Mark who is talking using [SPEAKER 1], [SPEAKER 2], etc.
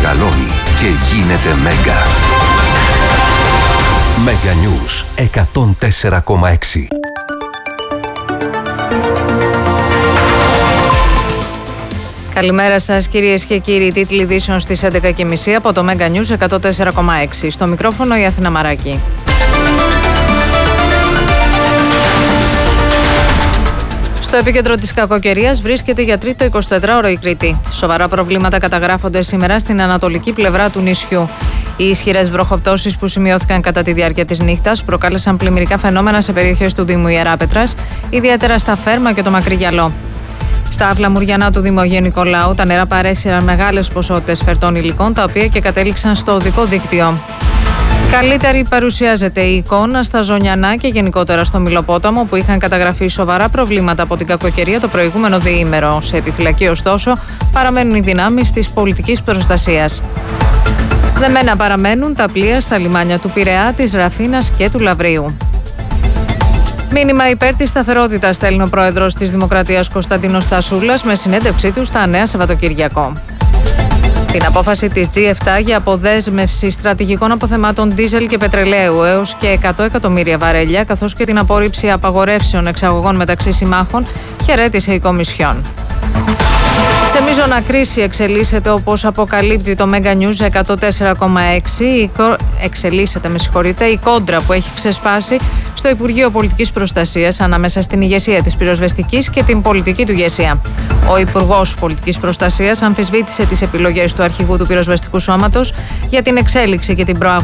[SPEAKER 1] μεγαλώνει και γίνεται Μέγκα. Μέγκα News 104,6.
[SPEAKER 2] Καλημέρα σας κυρίες και κύριοι. Τίτλοι ειδήσεων στις 11.30 από το Μέγκα News 104,6. Στο μικρόφωνο η Αθήνα Μαράκη. Στο επίκεντρο της κακοκαιρίας βρίσκεται για τρίτο 24ωρο η Κρήτη. Σοβαρά προβλήματα καταγράφονται σήμερα στην ανατολική πλευρά του νησιού. Οι ισχυρές βροχοπτώσεις που σημειώθηκαν κατά τη διάρκεια της νύχτας προκάλεσαν πλημμυρικά φαινόμενα σε περιοχές του Δήμου Ιεράπετρας, ιδιαίτερα στα Φέρμα και το Μακρύ Γυαλό. Στα Φλαμουριανά του Δήμου Αγίου Νικολάου τα νερά παρέσυραν μεγάλες ποσότητες φερτών υλικών, τα οποία και κατέληξαν στο οδικό δίκτυο. Καλύτερη παρουσιάζεται η εικόνα στα Ζωνιανά και γενικότερα στο Μιλοπόταμο, που είχαν καταγραφεί σοβαρά προβλήματα από την κακοκαιρία το προηγούμενο διήμερο. Σε επιφυλακή, ωστόσο, παραμένουν οι δυνάμεις της πολιτικής προστασίας. Δεμένα παραμένουν τα πλοία στα λιμάνια του Πειραιά, της Ραφίνας και του Λαβρίου. Μήνυμα υπέρ της σταθερότητας στέλνει ο πρόεδρος της Δημοκρατίας Κωνσταντίνος Τασούλας με συνέντευξή του στα Νέα Σαββατοκυριακό. Την απόφαση της G7 για αποδέσμευση στρατηγικών αποθεμάτων ντίζελ και πετρελαίου έως και 100 εκατομμύρια βαρέλια, καθώς και την απόρριψη απαγορεύσεων εξαγωγών μεταξύ συμμάχων, χαιρέτησε η Κομισιόν. Σε μείζωνα κρίση εξελίσσεται, όπως αποκαλύπτει το Μέγκα News 104,6, εξελίσσεται η κόντρα που έχει ξεσπάσει στο Υπουργείο Πολιτικής Προστασίας ανάμεσα στην ηγεσία της πυροσβεστικής και την πολιτική του ηγεσία. Ο Υπουργός Πολιτικής Προστασίας αμφισβήτησε τις επιλογές του αρχηγού του πυροσβεστικού σώματος για την εξέλιξη και την προαγωγή